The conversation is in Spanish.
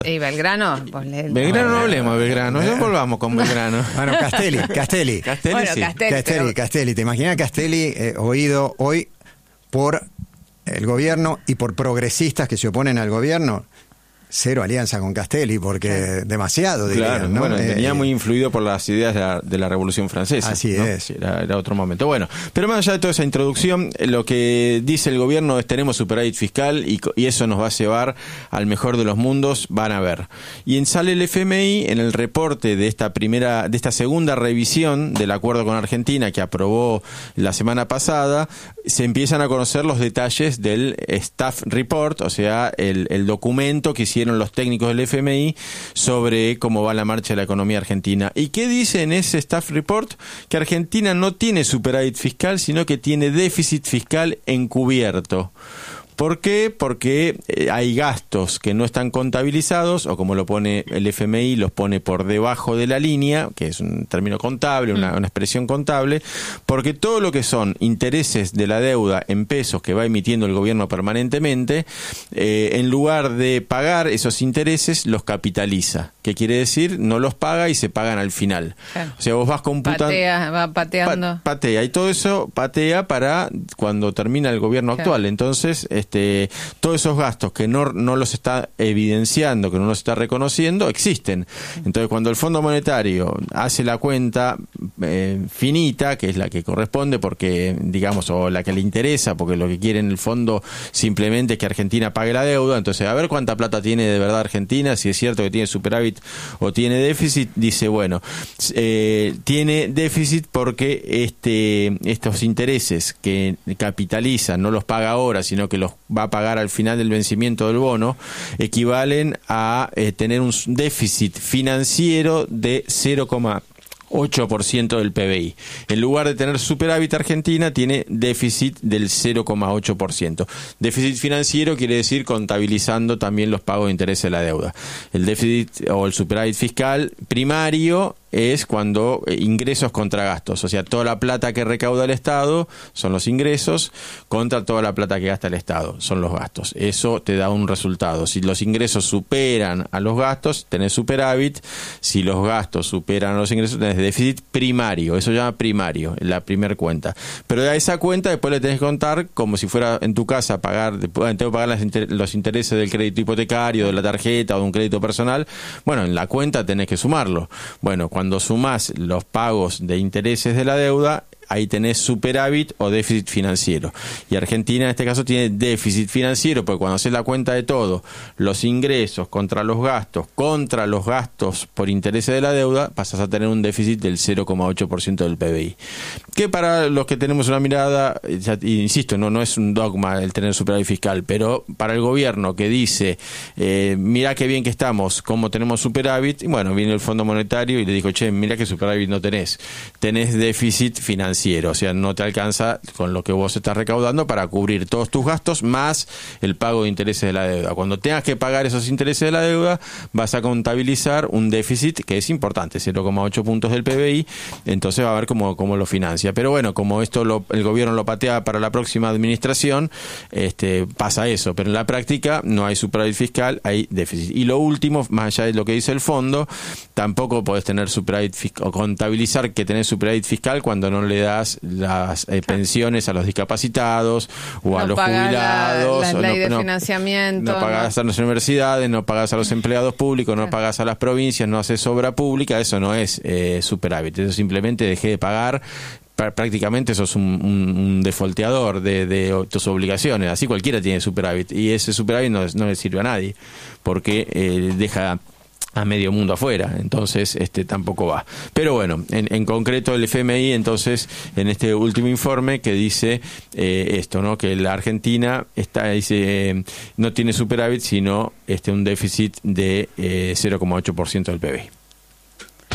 ¿Y Belgrano? Belgrano no hablemos de Belgrano, no volvamos con Belgrano. Bueno, Castelli. Bueno, Sí. Castelli. ¿Te imaginas Castelli oído hoy por el gobierno y por progresistas que se oponen al gobierno? Cero alianza con Castelli, porque demasiado, dirían, Claro, ¿no? bueno, venía muy influido por las ideas de la Revolución Francesa. Así ¿no? es. Era otro momento. Bueno, pero más allá de toda esa introducción, lo que dice el gobierno es tenemos superávit fiscal y eso nos va a llevar al mejor de los mundos, van a ver. Y sale el FMI en el reporte de esta segunda revisión del acuerdo con Argentina que aprobó la semana pasada, se empiezan a conocer los detalles del Staff Report, o sea, el documento que hicieron los técnicos del FMI sobre cómo va la marcha de la economía argentina. ¿Y qué dice en ese Staff Report? Que Argentina no tiene superávit fiscal, sino que tiene déficit fiscal encubierto. ¿Por qué? Porque hay gastos que no están contabilizados, o como lo pone el FMI, los pone por debajo de la línea, que es un término contable, una expresión contable, porque todo lo que son intereses de la deuda en pesos que va emitiendo el gobierno permanentemente, en lugar de pagar esos intereses, los capitaliza. ¿Qué quiere decir? No los paga y se pagan al final. Claro. O sea, vos vas computando... Va pateando. Patea, y todo eso patea para cuando termina el gobierno actual. Entonces, todos esos gastos que no los está evidenciando, que no los está reconociendo, existen. Entonces, cuando el Fondo Monetario hace la cuenta finita, que es la que corresponde porque, digamos, o la que le interesa, porque lo que quiere en el fondo simplemente es que Argentina pague la deuda, entonces a ver cuánta plata tiene de verdad Argentina, si es cierto que tiene superávit o tiene déficit, dice, bueno, tiene déficit porque estos intereses que capitalizan no los paga ahora, sino que los va a pagar al final del vencimiento del bono, equivalen a tener un déficit financiero de 0,8% del PBI. En lugar de tener superávit, Argentina tiene déficit del 0,8%. Déficit financiero quiere decir contabilizando también los pagos de interés de la deuda. El déficit o el superávit fiscal primario es cuando ingresos contra gastos, o sea, toda la plata que recauda el Estado son los ingresos contra toda la plata que gasta el Estado, son los gastos. Eso te da un resultado. Si los ingresos superan a los gastos, tenés superávit. Si los gastos superan a los ingresos, tenés déficit primario. Eso se llama primario, la primer cuenta. Pero a esa cuenta después le tenés que contar como si fuera en tu casa tengo que pagar los intereses del crédito hipotecario, de la tarjeta o de un crédito personal. Bueno, en la cuenta tenés que sumarlo. Bueno, cuando sumás los pagos de intereses de la deuda, ahí tenés superávit o déficit financiero. Y Argentina en este caso tiene déficit financiero, porque cuando haces la cuenta de todo, los ingresos contra los gastos por intereses de la deuda, pasas a tener un déficit del 0,8% del PBI. Que para los que tenemos una mirada, insisto, no es un dogma el tener superávit fiscal, pero para el gobierno que dice, mirá qué bien que estamos, cómo tenemos superávit, y bueno, viene el Fondo Monetario y le dijo, che, mirá que superávit no tenés déficit financiero. O sea, no te alcanza con lo que vos estás recaudando para cubrir todos tus gastos más el pago de intereses de la deuda. Cuando tengas que pagar esos intereses de la deuda, vas a contabilizar un déficit que es importante, 0,8 puntos del PBI, entonces va a ver cómo lo financia. Pero bueno, como esto el gobierno lo patea para la próxima administración, pasa eso, pero en la práctica no hay superávit fiscal, hay déficit. Y lo último, más allá de lo que dice el fondo, tampoco podés tener superávit fiscal o contabilizar que tenés superávit fiscal cuando no le das las pensiones a los discapacitados o a los jubilados, la ley de financiamiento, no pagás a las universidades, no pagás a los empleados públicos, no pagás a las provincias, no haces obra pública, eso no es superávit, eso simplemente dejé de pagar. Prácticamente sos un defolteador de tus obligaciones, así cualquiera tiene superávit, y ese superávit no le sirve a nadie porque deja a medio mundo afuera, entonces tampoco va. Pero bueno, en concreto el FMI entonces en este último informe que dice esto, ¿no? Que la Argentina no tiene superávit, sino un déficit de 0,8% del PBI.